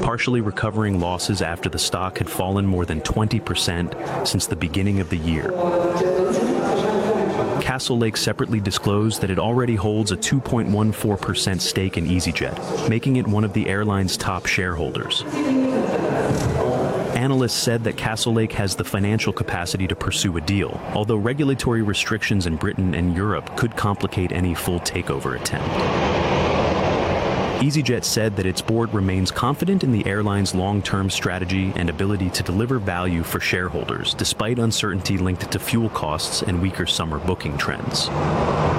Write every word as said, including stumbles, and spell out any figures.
partially recovering losses after the stock had fallen more than twenty percent since the beginning of the year. Castlelake separately disclosed that it already holds a two point one four percent stake in EasyJet, making it one of the airline's top shareholders. Analysts said that Castlelake has the financial capacity to pursue a deal, although regulatory restrictions in Britain and Europe could complicate any full takeover attempt. EasyJet said that its board remains confident in the airline's long-term strategy and ability to deliver value for shareholders, despite uncertainty linked to fuel costs and weaker summer booking trends.